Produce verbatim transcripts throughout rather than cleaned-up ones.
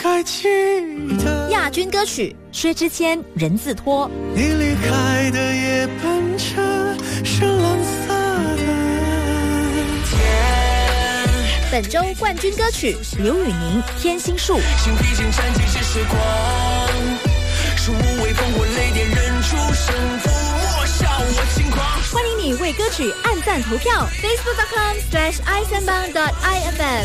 该记得。 亚军歌曲薛之谦《人字拖》。 你离开的夜奔着深蓝色的天。 本周冠军歌曲刘宇宁《天心树》。 心毕竟占据是时光，是无畏烽火雷电忍出胜负，莫笑我轻狂。 欢迎你为歌曲按赞投票 facebook dot com slash i 三八 dot i f m。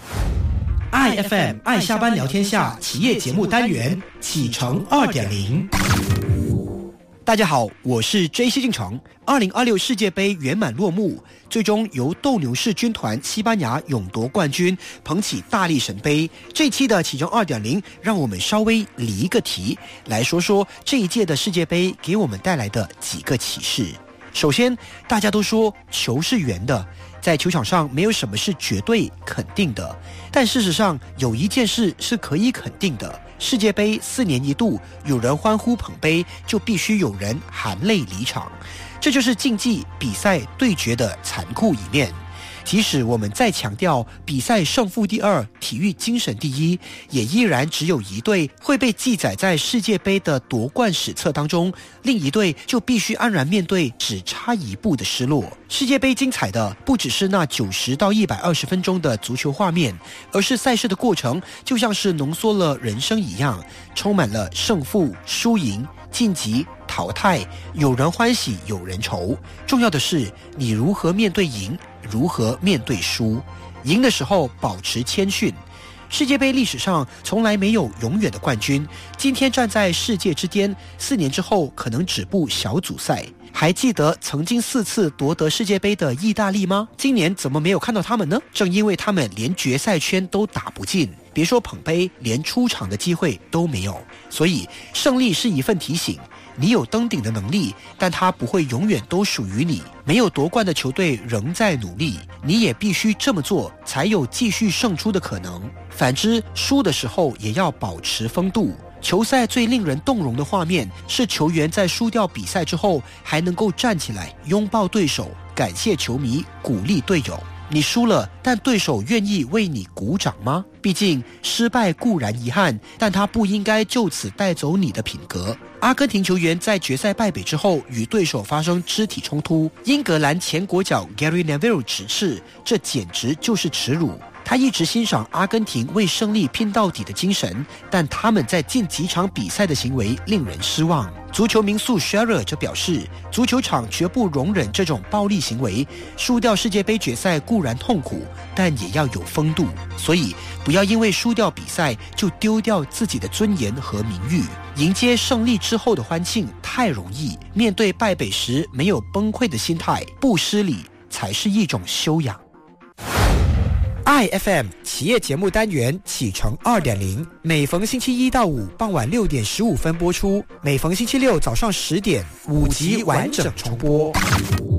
I F M 爱下班聊天下企业节目单元启程 二点零。 大家好，我是 J C 进程。二零二六世界杯圆满落幕，最终由斗牛士军团西班牙勇夺冠军，捧起大力神杯。这期的启程 二点零 让我们稍微离一个题，来说说这一届的世界杯给我们带来的几个启示。首先，大家都说球是圆的，在球场上没有什么是绝对肯定的，但事实上有一件事是可以肯定的，世界杯四年一度，有人欢呼捧杯，就必须有人含泪离场，这就是竞技比赛对决的残酷一面。即使我们再强调比赛胜负第二，体育精神第一，也依然只有一队会被记载在世界杯的夺冠史册当中，另一队就必须安然面对只差一步的失落。世界杯精彩的不只是那九十到一百二十分钟的足球画面，而是赛事的过程就像是浓缩了人生一样，充满了胜负、输赢、晋级、淘汰，有人欢喜有人愁。重要的是你如何面对赢，如何面对输。赢的时候保持谦逊。世界杯历史上从来没有永远的冠军，今天站在世界之巅，四年之后可能止步小组赛。还记得曾经四次夺得世界杯的意大利吗？今年怎么没有看到他们呢？正因为他们连决赛圈都打不进，别说捧杯，连出场的机会都没有。所以胜利是一份提醒，你有登顶的能力，但它不会永远都属于你。没有夺冠的球队仍在努力，你也必须这么做，才有继续胜出的可能。反之，输的时候也要保持风度。球赛最令人动容的画面是球员在输掉比赛之后还能够站起来拥抱对手，感谢球迷，鼓励队友。你输了，但对手愿意为你鼓掌吗？毕竟失败固然遗憾，但他不应该就此带走你的品格。阿根廷球员在决赛败北之后与对手发生肢体冲突，英格兰前国脚 Gary Neville 直斥，这简直就是耻辱。他一直欣赏阿根廷为胜利拼到底的精神，但他们在近几场比赛的行为令人失望。足球名宿 Shearer 则表示，足球场绝不容忍这种暴力行为，输掉世界杯决赛固然痛苦，但也要有风度。所以不要因为输掉比赛就丢掉自己的尊严和名誉。迎接胜利之后的欢庆太容易，面对败北时没有崩溃的心态，不失礼才是一种修养。I F M 企业节目单元启程 二点零， 每逢星期一到五傍晚六点十五分播出，每逢星期六早上十点五集完整重播。